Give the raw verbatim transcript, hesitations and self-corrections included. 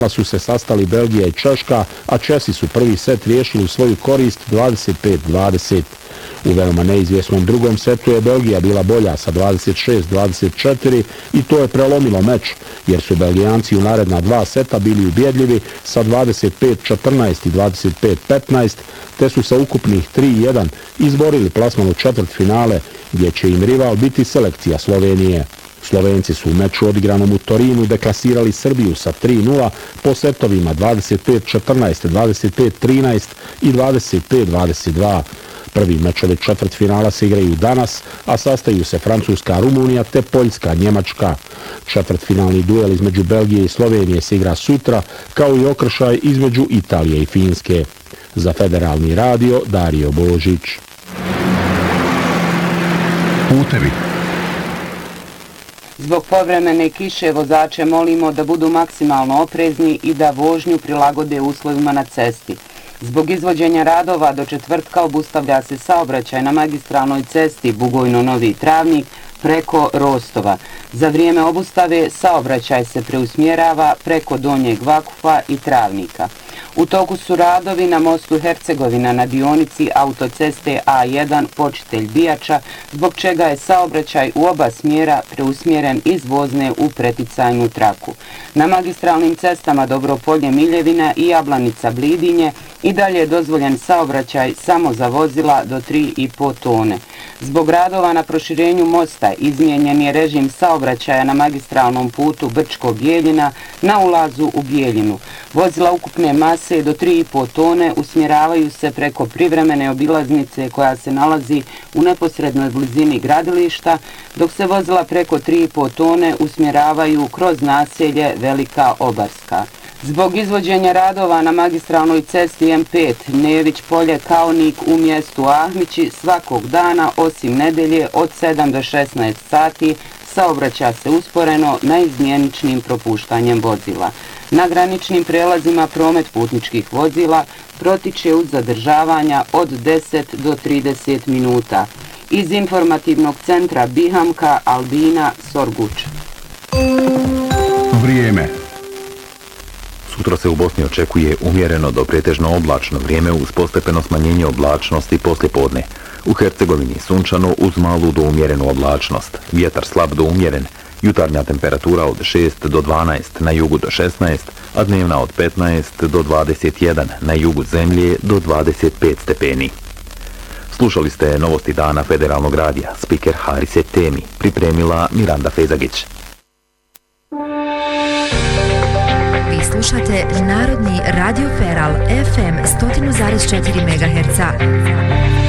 su se sastali Belgija i Češka, a Česi su prvi set riješili u svoju korist dvadeset pet dvadeset. U veoma neizvjesnom drugom setu je Belgija bila bolja sa dvadeset šest dvadeset četiri i to je prelomilo meč, jer su Belgijanci u naredna dva seta bili ubjedljivi sa dvadeset pet četrnaest i dvadeset pet petnaest, te su sa ukupnih tri jedan izborili plasman u četvrtfinale, gdje će im rival biti selekcija Slovenije. Slovenci su u meču odigranom u Torinu deklasirali Srbiju sa tri nula po setovima dvadeset pet četrnaest, dvadeset pet trinaest i dvadeset pet dvadeset dva. Prvi mečovi četvrtfinala se igraju danas, a sastaju se Francuska, Rumunija te Poljska, Njemačka. Četvrtfinalni duel između Belgije i Slovenije se igra sutra, kao i okršaj između Italije i Finske. Za Federalni radio, Dario Božić. Putevi. Zbog povremene kiše vozače molimo da budu maksimalno oprezni i da vožnju prilagode uslovima na cesti. Zbog izvođenja radova do četvrtka obustavlja se saobraćaj na magistralnoj cesti Bugojno-Novi Travnik preko Rostova. Za vrijeme obustave saobraćaj se preusmjerava preko Donjeg Vakufa i Travnika. U toku su radovi na mostu Hercegovina na dionici autoceste A jedan Počitelj Bijača, zbog čega je saobraćaj u oba smjera preusmjeren iz vozne u preticajnu traku. Na magistralnim cestama Dobropolje Miljevina i Jablanica Blidinje i dalje je dozvoljen saobraćaj samo za vozila do tri i po tone. Zbog radova na proširenju mosta izmijenjen je režim saobraćaja na magistralnom putu Brčko-Bijeljina na ulazu u Bijeljinu. Vozila ukupne mase do tri i po tone usmjeravaju se preko privremene obilaznice koja se nalazi u neposrednoj blizini gradilišta, dok se vozila preko tri i po tone usmjeravaju kroz naselje Velika Obarska. Zbog izvođenja radova na magistralnoj cesti M pet Nević Polje Kaonik u mjestu Ahmići svakog dana osim nedelje od sedam do šesnaest sati saobraća se usporeno naizmjeničnim propuštanjem vozila. Na graničnim prelazima promet putničkih vozila protiče uz zadržavanja od deset do trideset minuta. Iz informativnog centra Bihamka Albina Sorguč. Vrijeme. Sutra se u Bosni očekuje umjereno do pretežno oblačno vrijeme uz postepeno smanjenje oblačnosti poslijepodne. U Hercegovini sunčano uz malu do umjerenu oblačnost, vjetar slab do umjeren, jutarnja temperatura od šest do dvanaest, na jugu do šesnaest, a dnevna od petnaest do dvadeset jedan, na jugu zemlje do dvadeset pet stepeni. Slušali ste novosti dana Federalnog radija, spiker Harise Temi, pripremila Miranda Fezagić. Vi slušate Narodni radio Feral F M sto zarez četiri megaherca.